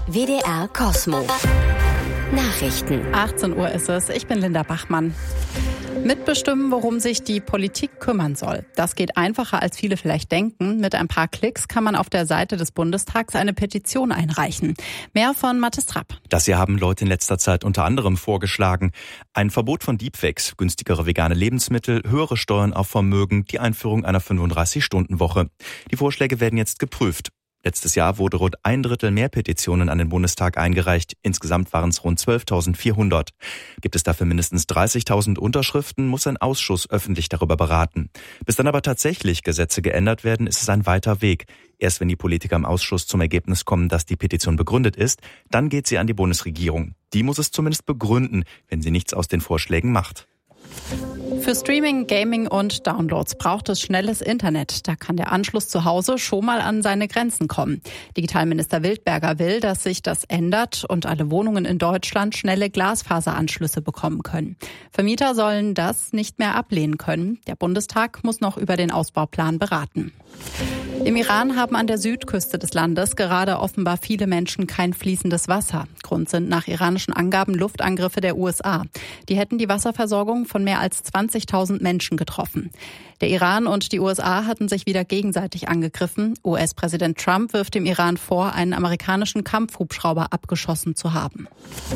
WDR Cosmo. Nachrichten. 18 Uhr ist es. Ich bin Linda Bachmann. Mitbestimmen, worum sich die Politik kümmern soll. Das geht einfacher, als viele vielleicht denken. Mit ein paar Klicks kann man auf der Seite des Bundestags eine Petition einreichen. Mehr von Mathis Trapp. Das hier haben Leute in letzter Zeit unter anderem vorgeschlagen. Ein Verbot von Deepfakes, günstigere vegane Lebensmittel, höhere Steuern auf Vermögen, die Einführung einer 35-Stunden-Woche. Die Vorschläge werden jetzt geprüft. Letztes Jahr wurde rund 1/3 mehr Petitionen an den Bundestag eingereicht. Insgesamt waren es rund 12.400. Gibt es dafür mindestens 30.000 Unterschriften, muss ein Ausschuss öffentlich darüber beraten. Bis dann aber tatsächlich Gesetze geändert werden, ist es ein weiter Weg. Erst wenn die Politiker im Ausschuss zum Ergebnis kommen, dass die Petition begründet ist, dann geht sie an die Bundesregierung. Die muss es zumindest begründen, wenn sie nichts aus den Vorschlägen macht. Für Streaming, Gaming und Downloads braucht es schnelles Internet. Da kann der Anschluss zu Hause schon mal an seine Grenzen kommen. Digitalminister Wildberger will, dass sich das ändert und alle Wohnungen in Deutschland schnelle Glasfaseranschlüsse bekommen können. Vermieter sollen das nicht mehr ablehnen können. Der Bundestag muss noch über den Ausbauplan beraten. Im Iran haben an der Südküste des Landes gerade offenbar viele Menschen kein fließendes Wasser. Grund sind nach iranischen Angaben Luftangriffe der USA. Die hätten die Wasserversorgung von mehr als 20.000 Menschen getroffen. Der Iran und die USA hatten sich wieder gegenseitig angegriffen. US-Präsident Trump wirft dem Iran vor, einen amerikanischen Kampfhubschrauber abgeschossen zu haben.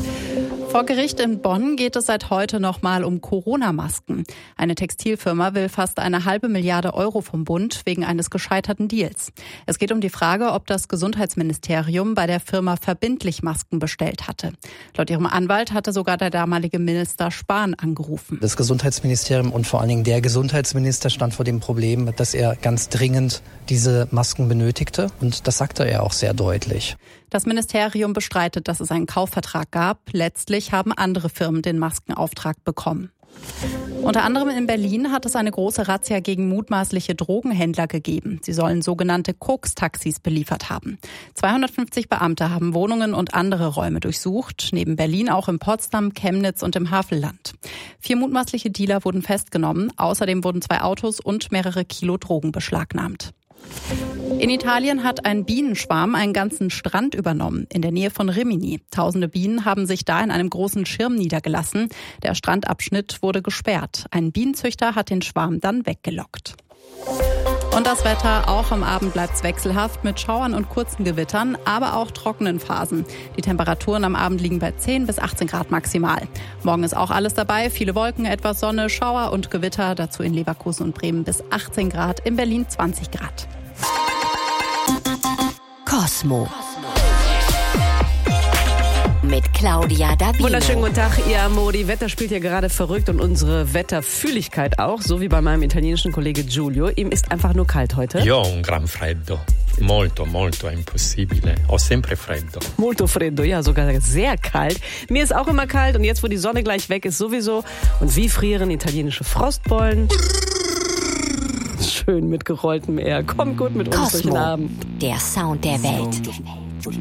Vor Gericht in Bonn geht es seit heute nochmal um Corona-Masken. Eine Textilfirma will fast 1,5 Milliarde Euro vom Bund wegen eines gescheiterten Deals. Es geht um die Frage, ob das Gesundheitsministerium bei der Firma verbindlich Masken bestellt hatte. Laut ihrem Anwalt hatte sogar der damalige Minister Spahn angerufen. Das Gesundheitsministerium und vor allen Dingen der Gesundheitsminister stand vor dem Problem, dass er ganz dringend diese Masken benötigte. Und das sagte er auch sehr deutlich. Das Ministerium bestreitet, dass es einen Kaufvertrag gab. Letztlich haben andere Firmen den Maskenauftrag bekommen. Unter anderem in Berlin hat es eine große Razzia gegen mutmaßliche Drogenhändler gegeben. Sie sollen sogenannte Koks-Taxis beliefert haben. 250 Beamte haben Wohnungen und andere Räume durchsucht. Neben Berlin auch in Potsdam, Chemnitz und im Havelland. 4 mutmaßliche Dealer wurden festgenommen. Außerdem wurden 2 Autos und mehrere Kilo Drogen beschlagnahmt. In Italien hat ein Bienenschwarm einen ganzen Strand übernommen, in der Nähe von Rimini. Tausende Bienen haben sich da in einem großen Schirm niedergelassen. Der Strandabschnitt wurde gesperrt. Ein Bienenzüchter hat den Schwarm dann weggelockt. Und das Wetter, auch am Abend bleibt es wechselhaft mit Schauern und kurzen Gewittern, aber auch trockenen Phasen. Die Temperaturen am Abend liegen bei 10 bis 18 Grad maximal. Morgen ist auch alles dabei, viele Wolken, etwas Sonne, Schauer und Gewitter, dazu in Leverkusen und Bremen bis 18 Grad, in Berlin 20 Grad. Cosmo. Mit Claudia Davino. Wunderschönen guten Tag, ihr Amori. Wetter spielt ja gerade verrückt und unsere Wetterfühligkeit auch, so wie bei meinem italienischen Kollege Giulio. Ihm ist einfach nur kalt heute. Io ho un gran freddo. Molto, molto, è impossibile. Ho sempre freddo. Molto freddo, ja, sogar sehr kalt. Mir ist auch immer kalt und jetzt, wo die Sonne gleich weg ist, sowieso. Und wie frieren italienische Frostbeulen? Schön mit gerolltem R. Kommt gut mit uns durch den Abend. Der Sound der Welt.